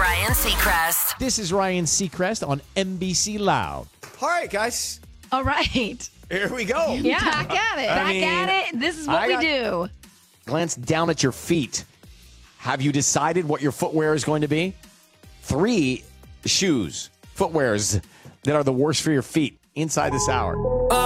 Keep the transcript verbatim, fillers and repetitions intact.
Ryan Seacrest. This is Ryan Seacrest on N B C Loud. All right, guys. All right. Here we go. Yeah. Back at it. I Back mean, at it. This is what I we got- do. Glance down at your feet. Have you decided what your footwear is going to be? Three shoes, footwears that are the worst for your feet inside this hour.